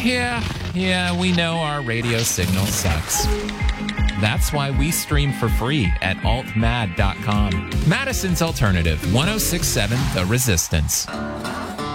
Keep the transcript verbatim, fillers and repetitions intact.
Yeah, yeah, we know our radio signal sucks. That's why we stream for free at alt mad dot com. Madison's Alternative, one oh six point seven The Resistance.